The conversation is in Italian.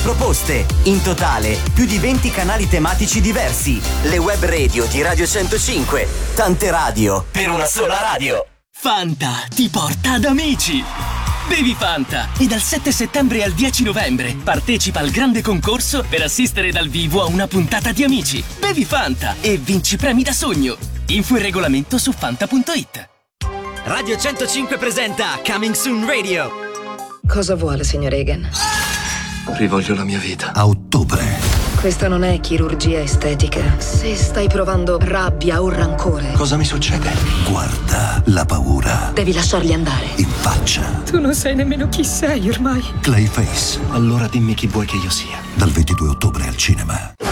proposte. In totale, più di 20 canali tematici diversi. Le web radio di Radio 105. Tante radio per una sola radio. Fanta ti porta ad amici. Bevi Fanta e dal 7 settembre al 10 novembre partecipa al grande concorso per assistere dal vivo a una puntata di Amici. Bevi Fanta e vinci premi da sogno. Info e regolamento su fanta.it. Radio 105 presenta Coming Soon Radio. Cosa vuole, signor Egan? Rivoglio la mia vita. A ottobre. Questa non è chirurgia estetica. Se stai provando rabbia o rancore, Cosa mi succede? Guarda la paura devi lasciarli andare. in faccia. Tu non sai nemmeno chi sei ormai. Clayface, Allora dimmi chi vuoi che io sia. dal 22 ottobre al cinema.